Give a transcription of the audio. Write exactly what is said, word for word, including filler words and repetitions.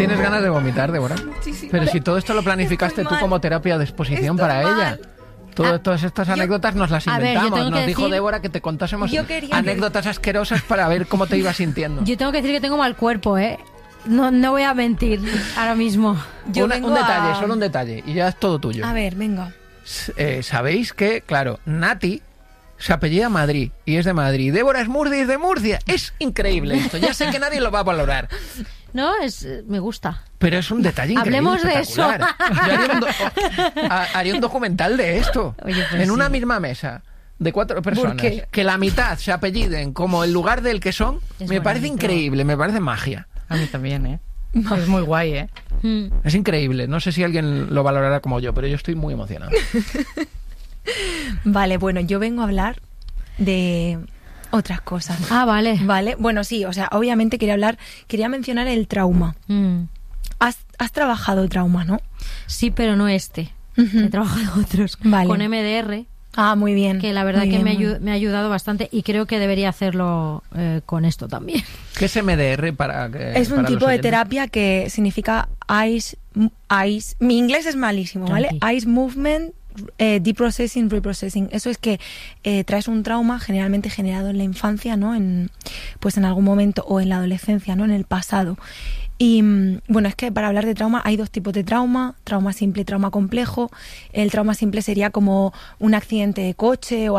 ¿Tienes ganas de vomitar, Débora? Sí, sí. Pero si todo esto lo planificaste tú como terapia de exposición Estoy para mal. ella. Todo, Ah, todas estas anécdotas nos las a ver, yo inventamos. tengo que Nos dijo decir- Débora que te contásemos Yo quería- anécdotas asquerosas para ver cómo te ibas sintiendo. Yo tengo que decir que tengo mal cuerpo, ¿eh? No, no voy a mentir ahora mismo. Yo Una- vengo un detalle, a- solo un detalle, y ya es todo tuyo. A ver, venga. S- eh, Sabéis que, claro, Nati se apellida Madrid y es de Madrid. Débora es Murcia y es de Murcia. Es increíble esto. Ya sé que nadie lo va a valorar. No, es me gusta. Pero es un detalle increíble. Hablemos de eso. espectacular. Yo haría un, do- ha- haría un documental de esto. Oye, pues en una sí. misma mesa de cuatro personas. qué? Que la mitad se apelliden como el lugar del que son. Es me parece bonito. increíble, me parece magia. A mí también, ¿eh? Es muy guay, ¿eh? Mm. Es increíble. No sé si alguien lo valorará como yo, pero yo estoy muy emocionado. Vale, bueno, yo vengo a hablar de otras cosas. Ah, vale. Vale, bueno, sí, o sea, obviamente quería hablar, quería mencionar el trauma. Mm. Has, has trabajado trauma, ¿no? Sí, pero no este. Ujú. He trabajado otros. Vale. Con M D R, Ah, muy bien. que la verdad muy que bien, me, muy ayu- me ha ayudado bastante y creo que debería hacerlo eh, con esto también. ¿Qué es M D R para que Es un para los tipo de oyentes? terapia que significa eyes, eyes. Mi inglés es malísimo, ¿vale? Tranqui. Eyes movement, eh, deprocessing, reprocessing. Eso es que eh, traes un trauma generalmente generado en la infancia, ¿no? En, pues en algún momento o en la adolescencia, ¿no? En el pasado. Y mm, bueno, es que para hablar de trauma hay dos tipos de trauma, trauma simple y trauma complejo. El trauma simple sería como un accidente de coche o